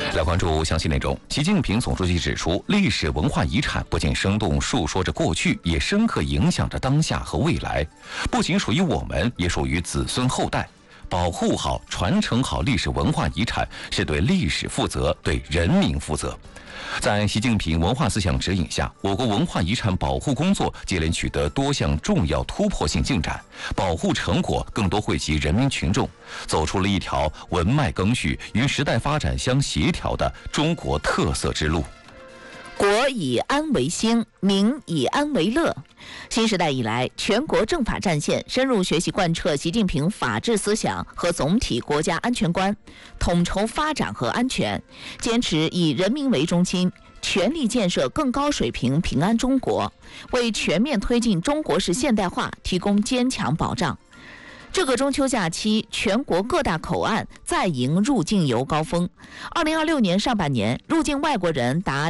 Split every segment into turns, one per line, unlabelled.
来关注详细内容。习近平总书记指出，历史文化遗产不仅生动述说着过去，也深刻影响着当下和未来，不仅属于我们，也属于子孙后代。保护好、传承好历史文化遗产，是对历史负责，对人民负责。在习近平文化思想指引下，我国文化遗产保护工作接连取得多项重要突破性进展，保护成果更多惠及人民群众，走出了一条文脉更续、与时代发展相协调的中国特色之路。
国以安为兴，民以安为乐。新时代以来，全国政法战线深入学习贯彻习近平法治思想和总体国家安全观，统筹发展和安全，坚持以人民为中心，全力建设更高水平平安中国，为全面推进中国式现代化提供坚强保障。这个中秋假期，全国各大口岸再迎入境游高峰。2026年上半年，入境外国人达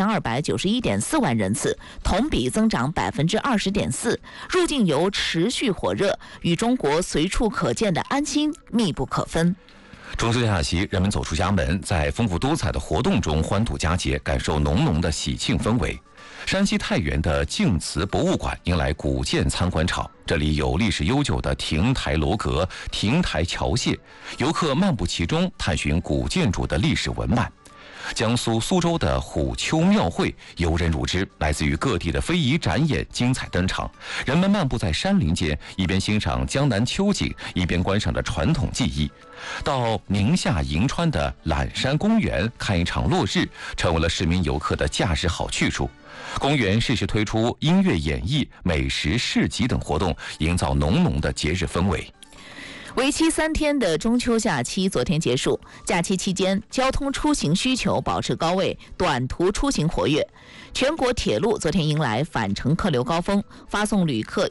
2291.4万人次，同比增长20.4%，入境游持续火热，与中国随处可见的安心密不可分。
中秋假期，人们走出家门，在丰富多彩的活动中欢度佳节，感受浓浓的喜庆氛围。山西太原的晋祠博物馆迎来古建参观潮，这里有历史悠久的亭台楼阁、亭台桥榭，游客漫步其中，探寻古建筑的历史文脉。江苏苏州的虎丘庙会游人如织，来自于各地的非遗展演精彩登场。人们漫步在山林间，一边欣赏江南秋景，一边观赏着传统技艺。到宁夏银川的榄山公园看一场落日，成为了市民游客的假日好去处。公园适时推出音乐演绎、美食市集等活动，营造浓浓的节日氛围。
为期3天的中秋假期昨天结束，假期期间交通出行需求保持高位，短途出行活跃。全国铁路昨天迎来返程客流高峰，发送旅客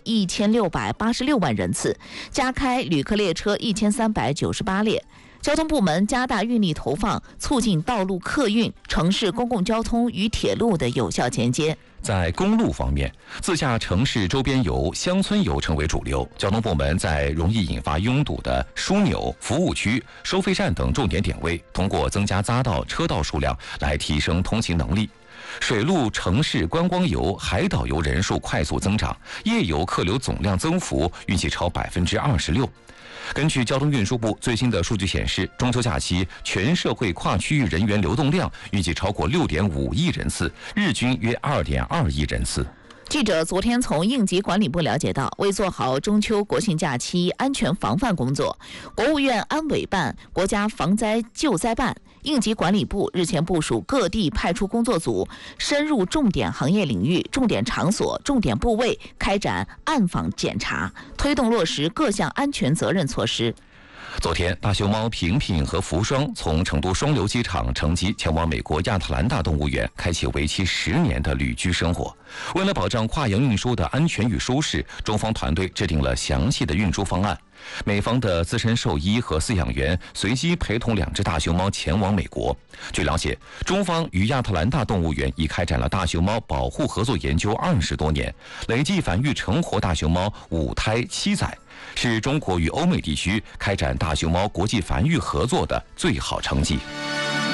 1686万人次，加开旅客列车1398列。交通部门加大运力投放，促进道路客运、城市公共交通与铁路的有效衔接。
在公路方面，自驾城市周边游、乡村游成为主流。交通部门在容易引发拥堵的枢纽、服务区、收费站等重点点位，通过增加匝道、车道数量来提升通行能力。水陆城市观光游、海岛游人数快速增长，夜游客流总量增幅预计超26%。根据交通运输部最新的数据显示，中秋假期全社会跨区域人员流动量预计超过6.5亿人次，日均约2.2亿人次。
记者昨天从应急管理部了解到，为做好中秋国庆假期安全防范工作，国务院安委办、国家防灾救灾办、应急管理部日前部署各地派出工作组，深入重点行业领域、重点场所、重点部位开展暗访检查，推动落实各项安全责任措施。
昨天，大熊猫平平和福双从成都双流机场乘机前往美国亚特兰大动物园，开启为期10年的旅居生活。为了保障跨洋运输的安全与舒适，中方团队制定了详细的运输方案。美方的资深兽医和饲养员随机陪同2只大熊猫前往美国。据了解，中方与亚特兰大动物园已开展了大熊猫保护合作研究20多年，累计繁育成活大熊猫5胎7仔，是中国与欧美地区开展大熊猫国际繁育合作的最好成绩。